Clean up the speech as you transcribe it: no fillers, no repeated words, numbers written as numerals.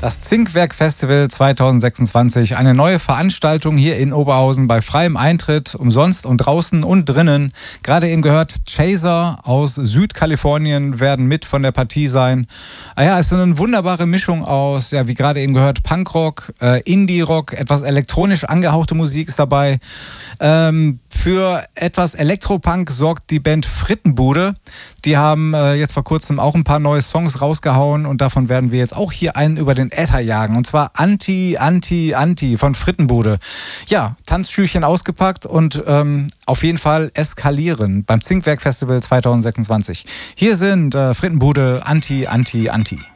Das Zinkwerk Festival 2026, eine neue Veranstaltung hier in Oberhausen bei freiem Eintritt, umsonst und draußen und drinnen. Gerade eben gehört, Chaser aus Südkalifornien werden mit von der Partie sein. Es ist eine wunderbare Mischung aus, wie gerade eben gehört, Punkrock, Indie-Rock, etwas elektronisch angehauchte Musik ist dabei. Für etwas Elektropunk sorgt die Band Frittenbude. Die haben jetzt vor kurzem auch ein paar neue Songs rausgehauen und davon werden wir jetzt auch hier einen über den Äther jagen. Und zwar Anti von Frittenbude. Ja, Tanzschüchen ausgepackt und auf jeden Fall eskalieren beim Zinkwerk Festival 2026. Hier sind Frittenbude Anti.